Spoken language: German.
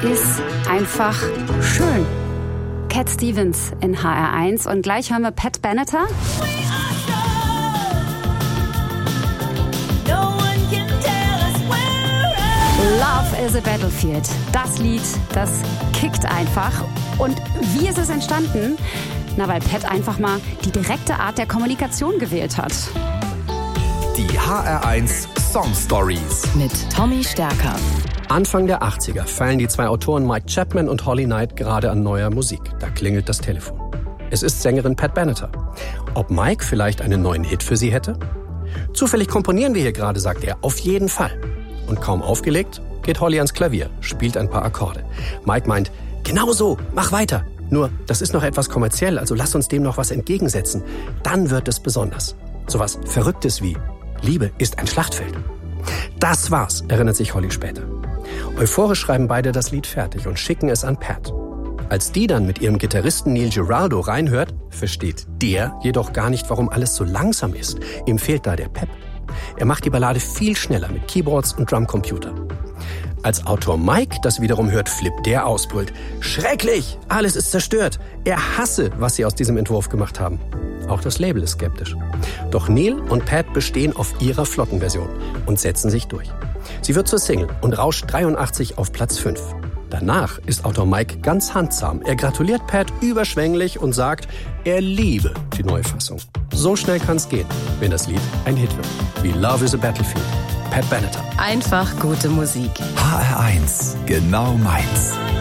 ist einfach schön. Cat Stevens in HR1 und gleich hören wir Pat Benatar. Love is a Battlefield. Das Lied, das kickt einfach. Und wie ist es entstanden? Na, weil Pat einfach mal die direkte Art der Kommunikation gewählt hat. Die HR1 Song Stories mit Tommy Stärker. Anfang der 80er feilen die zwei Autoren Mike Chapman und Holly Knight gerade an neuer Musik. Da klingelt das Telefon. Es ist Sängerin Pat Benatar. Ob Mike vielleicht einen neuen Hit für sie hätte? Zufällig komponieren wir hier gerade, sagt er. Auf jeden Fall. Und kaum aufgelegt, geht Holly ans Klavier, spielt ein paar Akkorde. Mike meint, genau so, mach weiter. Nur, das ist noch etwas kommerziell, also lass uns dem noch was entgegensetzen. Dann wird es besonders. Sowas Verrücktes wie Liebe ist ein Schlachtfeld. Das war's, erinnert sich Holly später. Euphorisch schreiben beide das Lied fertig und schicken es an Pat. Als die dann mit ihrem Gitarristen Neil Giraldo reinhört, versteht der jedoch gar nicht, warum alles so langsam ist. Ihm fehlt da der Pep. Er macht die Ballade viel schneller mit Keyboards und Drumcomputer. Als Autor Mike das wiederum hört, flippt der aus, brüllt: Schrecklich! Alles ist zerstört! Er hasse, was sie aus diesem Entwurf gemacht haben. Auch das Label ist skeptisch. Doch Neil und Pat bestehen auf ihrer flotten Version und setzen sich durch. Sie wird zur Single und rauscht 83 auf Platz 5. Danach ist Autor Mike ganz handsam. Er gratuliert Pat überschwänglich und sagt, er liebe die neue Fassung. So schnell kann's gehen, wenn das Lied ein Hit wird. Wie Love is a Battlefield. Pat Benatar. Einfach gute Musik. HR1, genau meins.